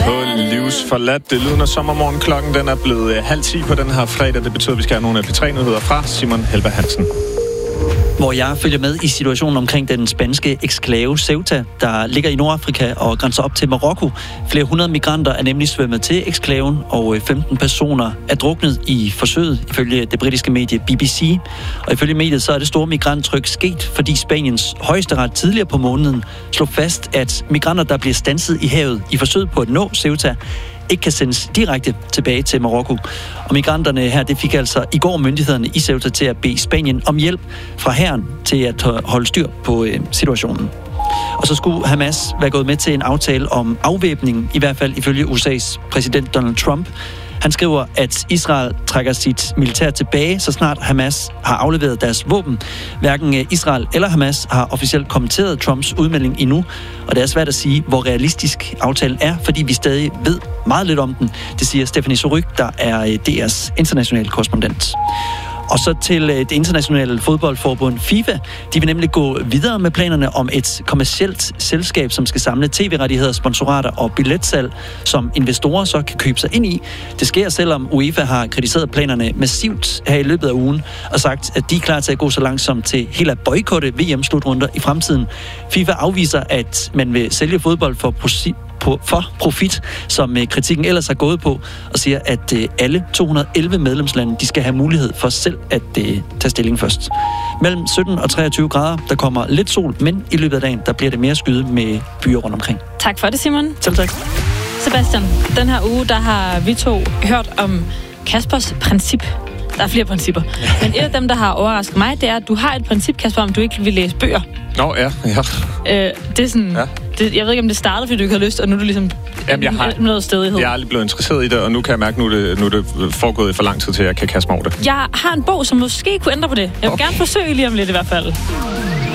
på Livsforladt. Det lyder sommermorgen. Klokken den er blevet 9:30 på den her fredag. Det betyder, at vi skal have nogle af P3-nyheder fra Simon Helber Hansen. Hvor jeg følger med i situationen omkring den spanske eksklave Ceuta, der ligger i Nordafrika og grænser op til Marokko. Flere 100 migranter er nemlig svømmet til eksklaven, og 15 personer er druknet i forsøget, ifølge det britiske medie BBC. Og ifølge mediet så er det store migranttryk sket, fordi Spaniens højesteret tidligere på måneden slog fast, at migranter, der bliver standset i havet i forsøget på at nå Ceuta, ikke kan sendes direkte tilbage til Marokko. Og migranterne her, det fik altså i går myndighederne i Ceuta til at bede Spanien om hjælp fra hæren til at holde styr på situationen. Og så skulle Hamas være gået med til en aftale om afvæbning, i hvert fald ifølge USA's præsident Donald Trump. Han skriver, at Israel trækker sit militær tilbage, så snart Hamas har afleveret deres våben. Hverken Israel eller Hamas har officielt kommenteret Trumps udmelding endnu, og det er svært at sige, hvor realistisk aftalen er, fordi vi stadig ved meget lidt om den. Det siger Stephanie Surrugue, der er DR's internationale korrespondent. Og så til det internationale fodboldforbund FIFA. De vil nemlig gå videre med planerne om et kommercielt selskab, som skal samle tv-rettigheder, sponsorater og billetsalg, som investorer så kan købe sig ind i. Det sker, selvom UEFA har kritiseret planerne massivt her i løbet af ugen og sagt, at de er klar til at gå så langt som til helt at boykotte VM-slutrunder i fremtiden. FIFA afviser, at man vil sælge fodbold for profit, som kritikken ellers har gået på, og siger, at alle 211 medlemslande, de skal have mulighed for selv at tage stilling først. Mellem 17 og 23 grader, der kommer lidt sol, men i løbet af dagen, der bliver det mere skyde med byer rundt omkring. Tak for det, Simon. Selv tak. Sebastian, den her uge, der har vi to hørt om Kaspers princip. Der er flere principper. Men et af dem, der har overrasket mig, det er, at du har et princip, Kasper, om du ikke vil læse bøger. Nå, ja. Det er sådan... Ja. Jeg ved ikke, om det startede, fordi du ikke havde lyst, og nu er du ligesom noget stedighed. Jeg er aldrig blevet interesseret i det, og nu kan jeg mærke, nu er det foregået i for lang tid til, at jeg kan kaste mig over det. Jeg har en bog, som måske kunne ændre på det. Jeg vil gerne forsøge lige om lidt i hvert fald.